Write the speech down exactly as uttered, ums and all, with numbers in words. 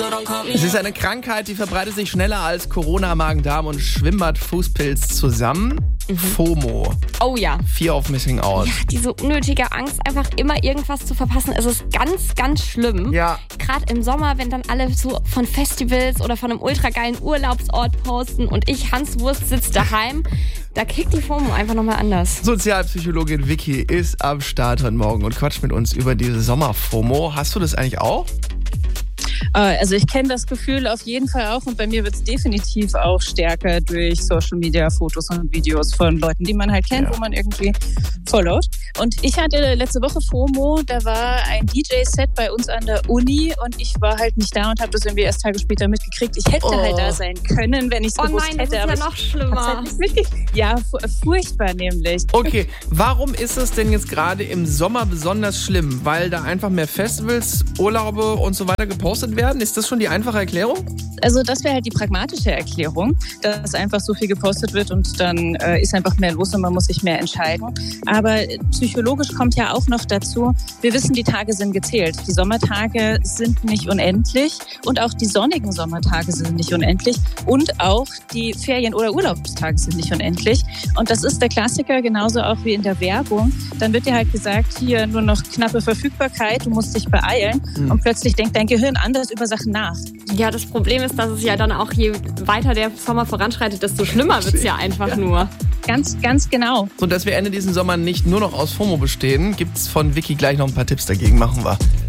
Es ist eine Krankheit, die verbreitet sich schneller als Corona, Magen-Darm und Schwimmbad-Fußpilz zusammen. Mhm. FOMO. Oh ja. Fear of Missing Out. Ja, diese unnötige Angst, einfach immer irgendwas zu verpassen. Es ist ganz, ganz schlimm. Ja. Gerade im Sommer, wenn dann alle so von Festivals oder von einem ultra geilen Urlaubsort posten und ich, Hans Wurst, sitze daheim. Da kickt die FOMO einfach nochmal anders. Sozialpsychologin Vicky ist am Start heute Morgen und quatscht mit uns über diese Sommer-FOMO. Hast du das eigentlich auch? Also ich kenne das Gefühl auf jeden Fall auch und bei mir wird es definitiv auch stärker durch Social Media, Fotos und Videos von Leuten, die man halt kennt, ja. wo man irgendwie followt. Und ich hatte letzte Woche FOMO, da war ein D J-Set bei uns an der Uni und ich war halt nicht da und habe das irgendwie erst Tage später mitgekriegt. Ich hätte oh. halt da sein können, wenn ich es oh gewusst nein, hätte. Das ist ja noch schlimmer. Halt ja, furchtbar nämlich. Okay, warum ist es denn jetzt gerade im Sommer besonders schlimm? Weil da einfach mehr Festivals, Urlaube und so weiter gepostet werden? Ist das schon die einfache Erklärung? Also das wäre halt die pragmatische Erklärung, dass einfach so viel gepostet wird und dann äh, ist einfach mehr los und man muss sich mehr entscheiden. Aber psychologisch kommt ja auch noch dazu, wir wissen, die Tage sind gezählt. Die Sommertage sind nicht unendlich und auch die sonnigen Sommertage sind nicht unendlich und auch die Ferien- oder Urlaubstage sind nicht unendlich. Und das ist der Klassiker, genauso auch wie in der Werbung. Dann wird dir halt gesagt, hier nur noch knappe Verfügbarkeit, du musst dich beeilen mhm. und plötzlich denkt dein Gehirn anders über Sachen nach. Ja, das Problem ist, dass es ja dann auch, je weiter der Sommer voranschreitet, desto schlimmer wird es ja einfach ja. nur. Ganz, ganz genau. Und dass wir Ende diesen Sommer nicht nur noch aus FOMO bestehen, gibt es von Vicky gleich noch ein paar Tipps dagegen. Machen wir.